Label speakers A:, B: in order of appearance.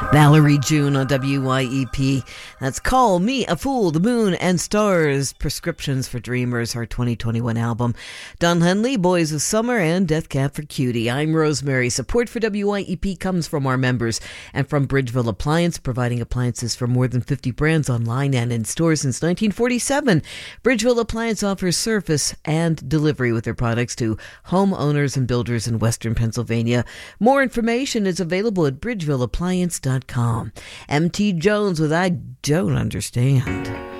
A: Valerie June on WYEP. That's Call Me a Fool, The Moon and Stars, Prescriptions for Dreamers, her 2021 album. Don Henley, Boys of Summer, and Death Cab for Cutie. I'm Rosemary. Support for WYEP comes from our members and from Bridgeville Appliance, providing appliances for more than 50 brands online and in stores since 1947. Bridgeville Appliance offers service and delivery with their products to homeowners and builders in Western Pennsylvania. More information is available at bridgevilleappliance.com. MT Jones with I Don't Understand.